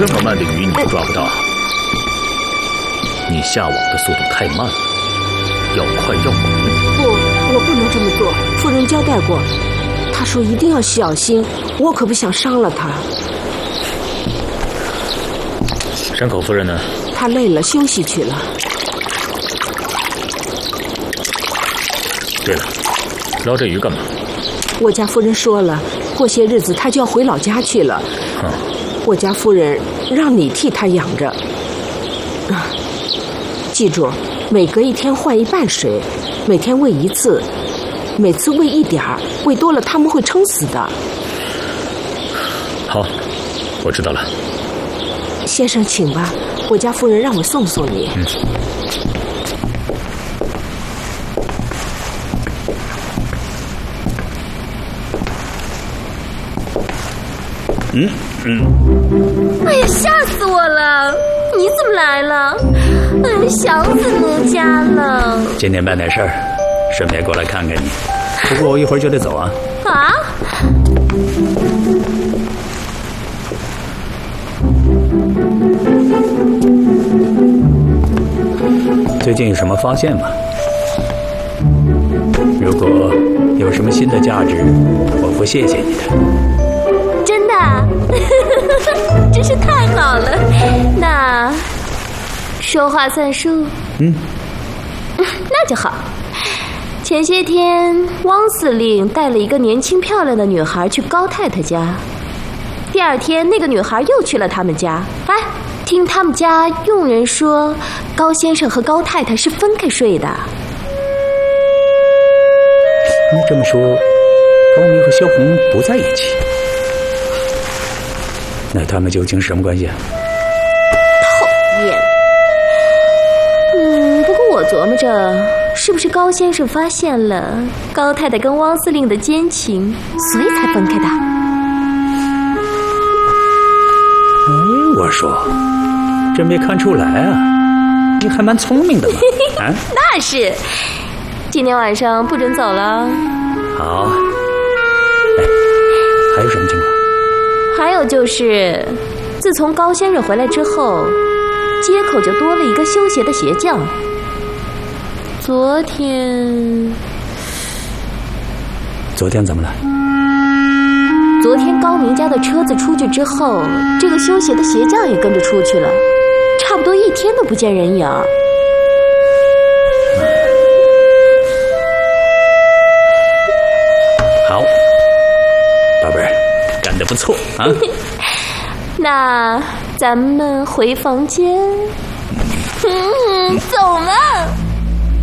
么慢的鱼你都抓不到，你下网的速度太慢了，要快要猛。 不，我不能这么做。夫人交代过，她说一定要小心，我可不想伤了她。 山口夫人呢？ 她累了，休息去了。 对了，捞这鱼干嘛？ 我家夫人说了，过些日子她就要回老家去了。我家夫人让你替她养着。记住，每隔1天换1半水，每天喂1次，每次喂一点儿，喂多了他们会撑死的。 好，我知道了。 先生，请吧，我家夫人让我送送你。 哎呀，吓死我了！你怎么来了？哎，想死奴家了。 今天办点事儿，顺便过来看看你。不过我一会儿就得走啊。 啊？ 最近有什么发现吗？如果有什么新的价值，我会谢谢你的。 真的？真是太好了。那说话算数。那就好。前些天汪司令带了一个年轻漂亮的女孩去高太太家，第2天那个女孩又去了他们家。哎，听他们家佣人说，高先生和高太太是分开睡的。 你这么说，高明和萧红不在一起，那他们究竟是什么关系啊？ 讨厌。不过我琢磨着，是不是高先生发现了高太太跟汪司令的奸情，所以才分开的？ 我说，真没看出来啊，你还蛮聪明的嘛。啊， 那是。今天晚上不准走了。 好。还有什么情况？ 还有就是，自从高先生回来之后，街口就多了一个修鞋的鞋匠。昨天怎么了？ 昨天高明家的车子出去之后，这个修鞋的鞋匠也跟着出去了，差不多1天都不见人影。 好，宝贝儿，干得不错啊。 那咱们回房间。